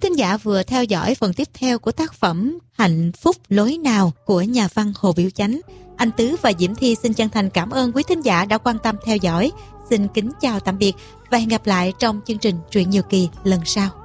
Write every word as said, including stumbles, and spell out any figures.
thính giả vừa theo dõi phần tiếp theo của tác phẩm Hạnh phúc lối nào của nhà văn Hồ Biểu Chánh. Anh Tứ và Diễm Thi xin chân thành cảm ơn quý thính giả đã quan tâm theo dõi. Xin kính chào tạm biệt và hẹn gặp lại trong chương trình Truyện Nhiều Kỳ lần sau.